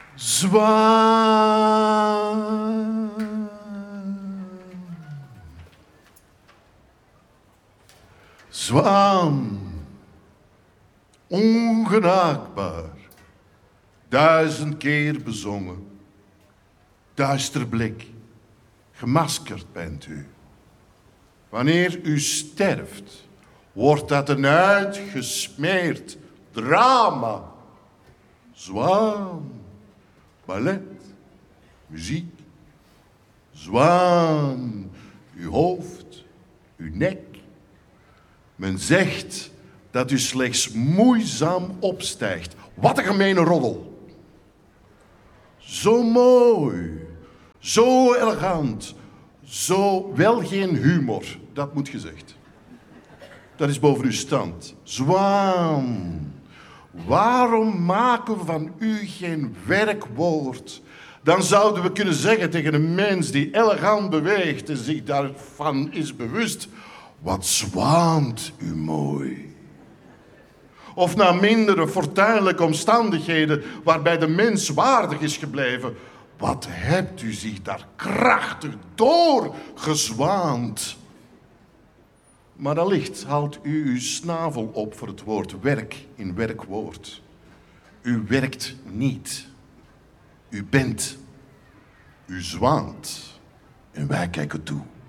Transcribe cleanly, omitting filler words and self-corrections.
Zwaan. Zwaan. Ongenaakbaar. 1000 keer bezongen. Duister blik. Gemaskerd bent u. Wanneer u sterft, wordt dat een uitgesmeerd drama. Zwaan. Ballet. Muziek. Zwaan. Uw hoofd. Uw nek. Men zegt dat u slechts moeizaam opstijgt. Wat een gemene roddel. Zo mooi. Zo elegant. Zo wel geen humor. Dat moet gezegd. Dat is boven uw stand. Zwaan. Waarom maken we van u geen werkwoord? Dan zouden we kunnen zeggen tegen een mens die elegant beweegt en zich daarvan is bewust. Wat zwaant u mooi. Of na mindere fortuinlijke omstandigheden waarbij de mens waardig is gebleven. Wat hebt u zich daar krachtig doorgezwaand. Maar allicht haalt u uw snavel op voor het woord werk in werkwoord. U werkt niet. U bent. U zwaant. En wij kijken toe.